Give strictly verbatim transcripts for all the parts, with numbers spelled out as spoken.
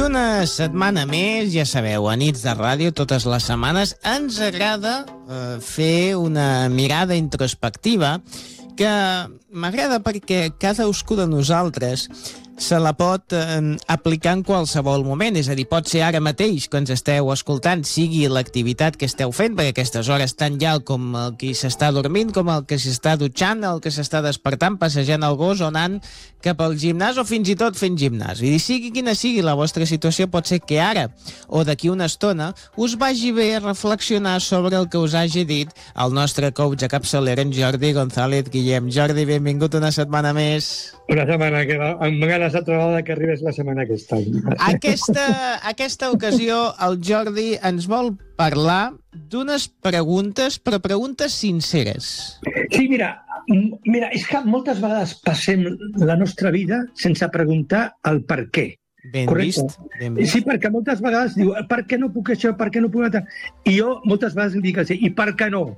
Una setmana més, ja sabeu, a Nits de Ràdio, totes les setmanes, ens agrada eh, fer una mirada introspectiva que m'agrada perquè cadascú de nosaltres se la pot eh, aplicar en qualsevol moment. És a dir, pot ser ara mateix que ens esteu escoltant, sigui l'activitat que esteu fent, perquè aquestes hores tan llarg com el que s'està dormint, com el que s'està dutxant, el que s'està despertant, passejant el gos o anant cap al gimnàs o fins i tot fent gimnàs. I sigui quina sigui la vostra situació, pot ser que ara o d'aquí una estona us vagi bé reflexionar sobre el que us hagi dit el nostre coach a capçalera, en Jordi González Guillem. Jordi, benvingut una setmana més. Una setmana que va, amb ganes de trobada que arribés la setmana aquesta. Aquesta, aquesta ocasió el Jordi ens vol parlar d'unes preguntes, però preguntes sinceres. Sí, mira, mira, és que moltes vegades passem la nostra vida sense preguntar el per què. Ben Correcte. vist, ben vist. Sí, perquè moltes vegades diu, per què no puc això, per què no puc això? I jo moltes vegades li dic així, i per què no?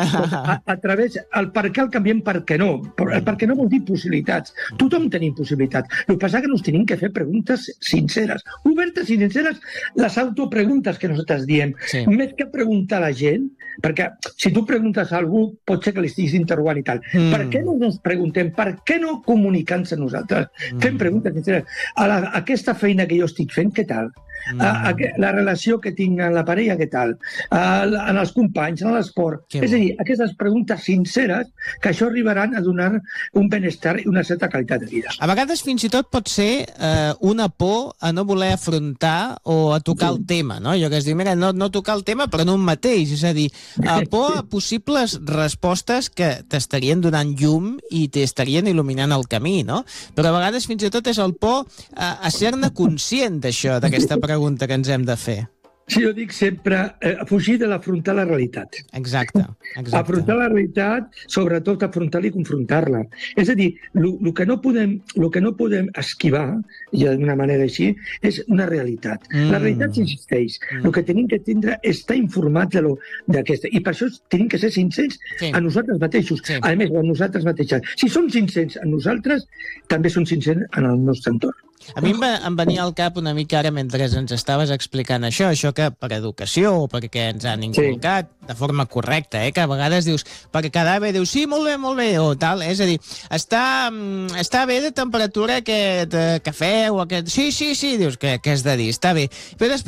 A, a través, el per què el canviem per què no. El per què no vol dir possibilitats. Tothom tenim possibilitats. El que passa és que nos tenim que fer preguntes sinceres, obertes i sinceres, les autopreguntes que nosaltres diem. Sí. Més que preguntar a la gent, perquè si tu preguntes a algú, pot ser que li estiguis interrogant i tal. Mm. Per què no ens preguntem? Per què no comunicant-se nosaltres? Mm. Fem preguntes sinceres. A la, aquesta feina que jo estic fent, què tal? Mm. A, a, la relació que tinc amb la parella, què tal? A, en els companys, en l'esport. Que és a dir, aquestes preguntes sinceres que això arribaran a donar un benestar i una certa qualitat de vida. A vegades fins i tot pot ser eh, una por a no voler afrontar o a tocar sí. el tema, no? Jo que es diu, mira, no, no tocar el tema però no un mateix, és a dir, a por a possibles respostes que t'estarien donant llum i t'estarien il·luminant el camí, no? Però a vegades fins i tot és el por a, a ser-ne conscient d'això, d'aquesta pregunta que ens hem de fer. Sí, jo dic sempre, eh, fugir de l'afrontar la realitat. Exacte, exacte. Afrontar la realitat, sobretot afrontar-la i confrontar-la. És a dir, el que no podem, lo que no podem esquivar, i d'una manera així, és una realitat. Mm. La realitat existeix. Mm. El que tenim que tindre és estar informats d'aquesta. I per això tenim que ser sincers sí. a nosaltres mateixos. Sí. A més, a nosaltres mateixes. Si som sincers a nosaltres, també som sincers en el nostre entorn. A mi em, va, em venia al cap una mica ara mentre ens estaves explicant això, això que per educació o perquè ens han inculcat sí. de forma correcta, eh? Que a vegades dius, perquè quedar bé, dius, sí, molt bé, molt bé, o tal, és a dir, està, està bé de temperatura aquest eh, cafè o aquest... Sí, sí, sí, dius, que, que has de dir, està bé. Però després